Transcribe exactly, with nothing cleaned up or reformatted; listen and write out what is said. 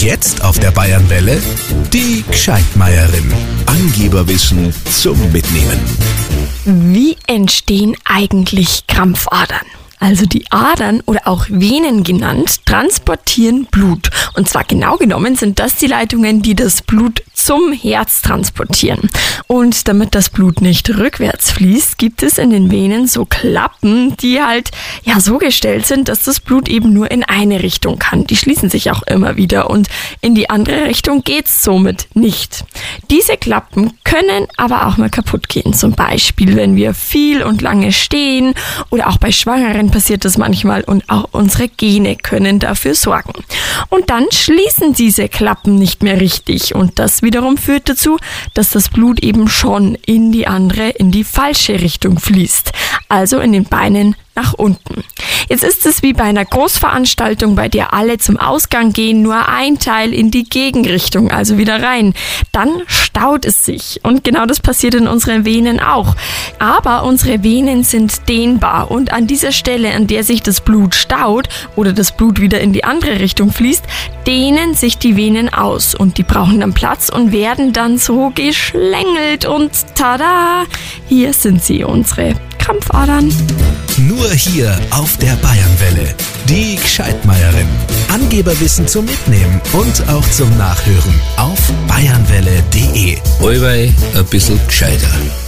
Jetzt auf der Bayernwelle die Gscheidmeierin. Angeberwissen zum Mitnehmen. Wie entstehen eigentlich Krampfadern? Also die Adern oder auch Venen genannt, transportieren Blut. Und zwar genau genommen sind das die Leitungen, die das Blut zum Herz transportieren. Und damit das Blut nicht rückwärts fließt, gibt es in den Venen so Klappen, die halt ja so gestellt sind, dass das Blut eben nur in eine Richtung kann. Die schließen sich auch immer wieder und in die andere Richtung geht's somit nicht. Diese Klappen können aber auch mal kaputt gehen. Zum Beispiel, wenn wir viel und lange stehen oder auch bei Schwangeren passiert das manchmal und auch unsere Gene können dafür sorgen. Und dann schließen diese Klappen nicht mehr richtig und das wiederum führt dazu, dass das Blut eben schon in die andere, in die falsche Richtung fließt. Also in den Beinen nach unten. Jetzt ist es wie bei einer Großveranstaltung, bei der alle zum Ausgang gehen, nur ein Teil in die Gegenrichtung, also wieder rein. Dann staut es sich und genau das passiert in unseren Venen auch. Aber unsere Venen sind dehnbar und an dieser Stelle, an der sich das Blut staut oder das Blut wieder in die andere Richtung fließt, dehnen sich die Venen aus und die brauchen dann Platz und werden dann so geschlängelt und tada, hier sind sie, unsere Krampfadern. Nur hier auf der Bayernwelle. Die Gscheidmeierin. Angeberwissen zum Mitnehmen und auch zum Nachhören auf bayernwelle punkt de. Allweil ein bisschen gescheiter.